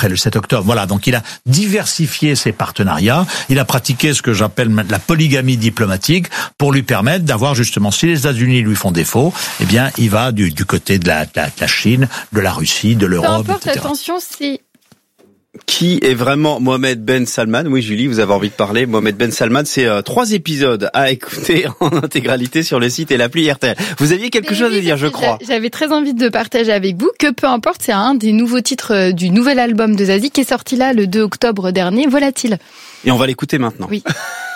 après le 7 octobre. Voilà, donc il a diversifié ses partenariats, il a pratiqué ce que j'appelle la polygamie diplomatique pour lui permettre d'avoir justement, si les États-Unis lui font défaut, eh bien il va du côté de la Chine, de la Russie, de l'Europe, peu importe, etc. attention, c'est... Qui est vraiment Mohamed Ben Salman? Oui, Julie, vous avez envie de parler. Mohamed Ben Salman, c'est 3 épisodes à écouter en intégralité sur le site et l'appli RTL. Vous aviez quelque chose à dire, je crois. J'avais très envie de partager avec vous que peu importe, c'est un des nouveaux titres du nouvel album de Zazie qui est sorti là le 2 octobre dernier, Volatile. Et on va l'écouter maintenant. Oui.